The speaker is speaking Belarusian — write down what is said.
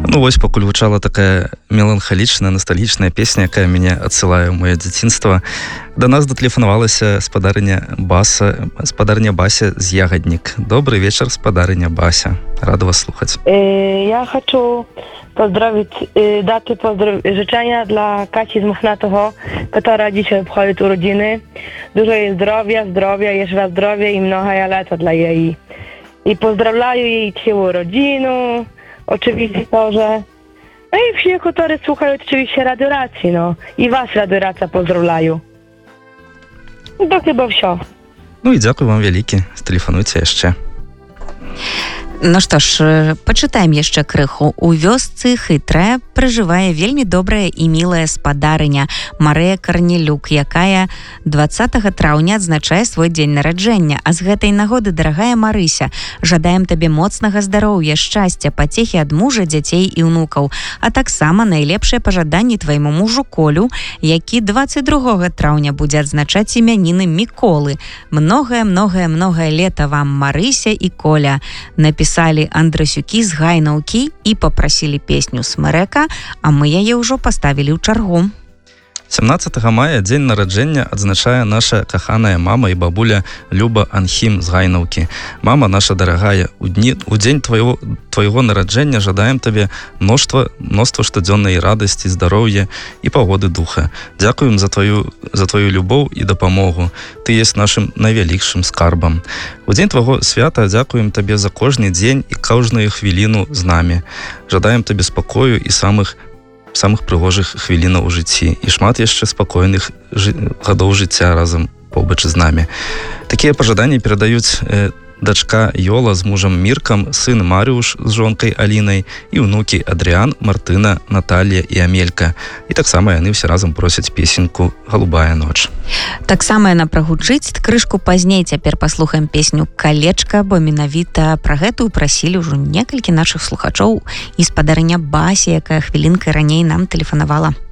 Ну вось пакуль гучала такая меланхалічная, ностальгічная песня, якая мяне адсылае ў маё дзяцінства. Да нас датэлефанавалася спадарыня Бася з Ягодник. Добрый вечер, спадарыня Бася. Рада вас слухаць. Я хочу дать życzenia dla Kasi z Mochnatoho, która dzisiaj obchodzi urodziny. Dużo jej zdrowia, jeszcze raz zdrowia i mnoha lata dla jej. I pozdrawiam jej całą rodzinę, oczywiście to, że no i wszystkich, którzy słuchają oczywiście Radio Racji, no. I was Radio Racja pozdrawiam. I to chyba wszystko. Ну і дзякуй вам вялікі. Тэлефануйце яшчэ. Ну што ж, пачытаем яшчэ крыху. У вёсцы Хытрая пражывае вельмі добрая і мілая спадарыня Марыя Карнелюк, якая 20 траўня адзначае свой дзень нараджэння. А з гэтай нагоды, дарагая Марыся, жадаем табе моцнага здароўя, шчасця, пацехі ад мужа, дзяцей і ўнукаў. А таксама найлепшыя пажаданні твайму мужу Колю, які 22 траўня будзе адзначаць імяніны Міколы. Многае лета вам, Марыся і Коля. Написали Андрасюкі з Гайнаўкі і попросили песню Смерека, а мы яе ўжо поставили ў чаргу. 17 мая дзень нараджэння адзначае наша каханая мама і бабуля Люба Анхім з Гайнаўкі. Мама наша дарагая, у дзень твайго нараджэння жадаем табе мноства штодзённай радасці, здароўя і пагоды духа. Дзякуем за твою любоў і дапамогу. Ты есть нашым найвялікшым скарбам. У дзень твайго свята дзякуем табе за кожны дзень і кожную хвіліну з намі. Жадаем табе спакою і самых прыгожых хвілінаў у жыцці і шмат яшчэ спакойных гадоў жыцця разам побач з намі. Такія пажаданні перадаюць дачка Йола з мужам Міркам, сын Марыуш з жонкай Алінай і ўнукі Адрыан, Мартына, Наталія і Амелька. І таксама яны ўсе разам просяць песеньку «Голубая ноч». Таксама яна прагучыць крышку пазней. Цяпер паслухаем песню «Калечка», бо менавіта пра гэтую прасілі ўжо некалькі нашых слухачоў і спадарыня Басі, якая хвілінкай раней нам тэлефанавала.